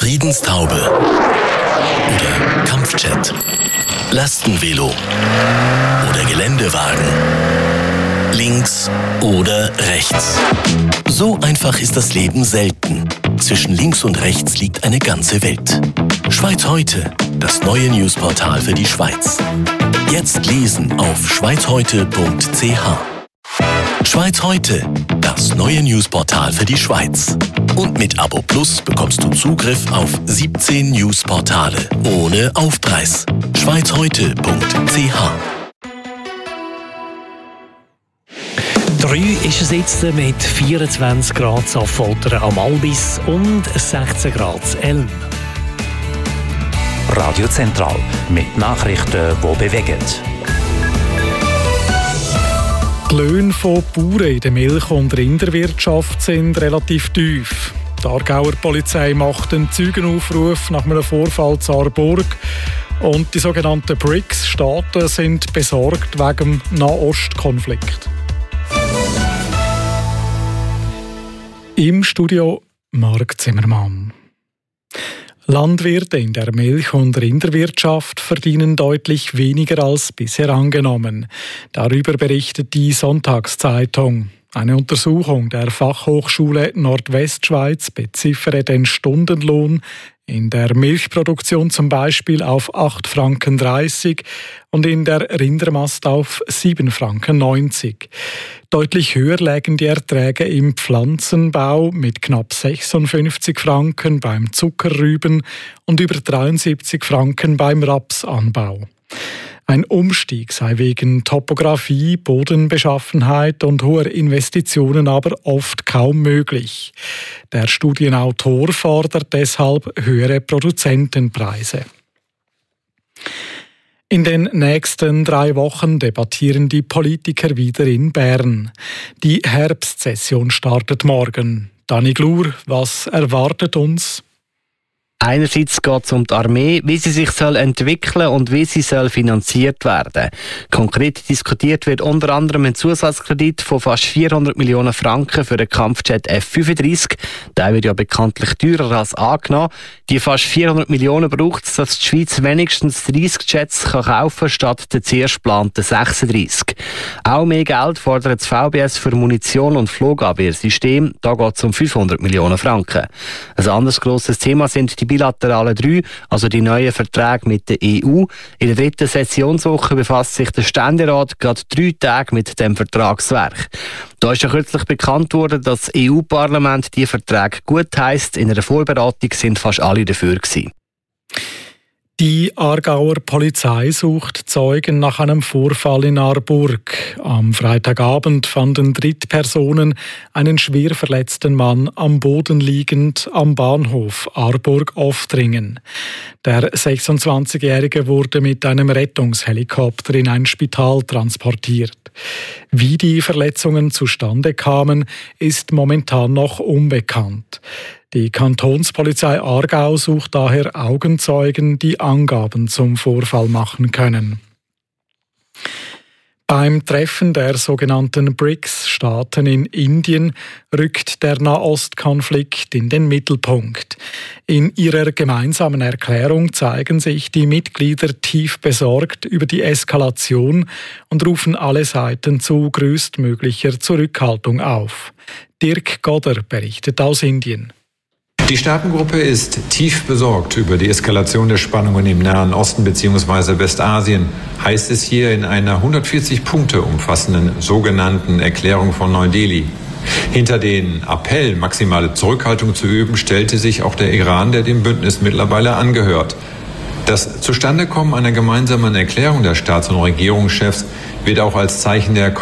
Friedenstaube oder Kampfjet, Lastenvelo oder Geländewagen, links oder rechts. So einfach ist das Leben selten. Zwischen links und rechts liegt eine ganze Welt. Schweiz heute, das neue Newsportal für die Schweiz. Jetzt lesen auf schweizheute.ch. Schweiz heute, das neue Newsportal für die Schweiz. Und mit Abo Plus bekommst du Zugriff auf 17 Newsportale ohne Aufpreis. schweizheute.ch. 3 ist es jetzt mit 24 Grad Affoltern am Albis und 16 Grad Elm. Radio Zentral mit Nachrichten, die bewegen. Die Löhne von Bauern in der Milch- und Rinderwirtschaft sind relativ tief. Die Aargauer Polizei macht einen Zeugenaufruf nach einem Vorfall in Aarburg. Und die sogenannten BRICS-Staaten sind besorgt wegen dem Nahostkonflikt. Im Studio Marc Zimmermann. Landwirte in der Milch- und Rinderwirtschaft verdienen deutlich weniger als bisher angenommen. Darüber berichtet die Sonntagszeitung. Eine Untersuchung der Fachhochschule Nordwestschweiz beziffere den Stundenlohn in der Milchproduktion zum Beispiel auf 8,30 Franken und in der Rindermast auf 7,90 Franken. Deutlich höher lägen die Erträge im Pflanzenbau mit knapp 56 Franken beim Zuckerrüben und über 73 Franken beim Rapsanbau. Ein Umstieg sei wegen Topographie, Bodenbeschaffenheit und hoher Investitionen aber oft kaum möglich. Der Studienautor fordert deshalb höhere Produzentenpreise. In den nächsten 3 Wochen debattieren die Politiker wieder in Bern. Die Herbstsession startet morgen. Dani Glur, was erwartet uns? Einerseits geht es um die Armee, wie sie sich entwickeln soll und wie sie finanziert werden. Konkret diskutiert wird unter anderem ein Zusatzkredit von fast 400 Millionen Franken für den Kampfjet F-35. Der wird ja bekanntlich teurer als angenommen. Die fast 400 Millionen braucht es, dass die Schweiz wenigstens 30 Jets kaufen kann, statt der zuerst geplanten 36. Auch mehr Geld fordert das VBS für Munition und Flugabwehrsystem. Da geht es um 500 Millionen Franken. Ein anderes grosses Thema sind die bilateralen 3, also die neuen Verträge mit der EU. In der 3. Sessionswoche befasst sich der Ständerat gerade 3 Tage mit dem Vertragswerk. Da ist ja kürzlich bekannt worden, dass das EU-Parlament die Verträge gutheisst. In einer Vorberatung sind fast alle dafür gewesen. Die Aargauer Polizei sucht Zeugen nach einem Vorfall in Aarburg. Am Freitagabend fanden Drittpersonen einen schwer verletzten Mann am Boden liegend am Bahnhof Aarburg-Oftringen. Der 26-Jährige wurde mit einem Rettungshelikopter in ein Spital transportiert. Wie die Verletzungen zustande kamen, ist momentan noch unbekannt. Die Kantonspolizei Aargau sucht daher Augenzeugen, die Angaben zum Vorfall machen können. Beim Treffen der sogenannten BRICS-Staaten in Indien rückt der Nahostkonflikt in den Mittelpunkt. In ihrer gemeinsamen Erklärung zeigen sich die Mitglieder tief besorgt über die Eskalation und rufen alle Seiten zu größtmöglicher Zurückhaltung auf. Dirk Godder berichtet aus Indien. Die Staatengruppe ist tief besorgt über die Eskalation der Spannungen im Nahen Osten bzw. Westasien, heißt es hier in einer 140 Punkte umfassenden sogenannten Erklärung von Neu-Delhi. Hinter den Appell, maximale Zurückhaltung zu üben, stellte sich auch der Iran, der dem Bündnis mittlerweile angehört. Das Zustandekommen einer gemeinsamen Erklärung der Staats- und Regierungschefs wird auch als Zeichen der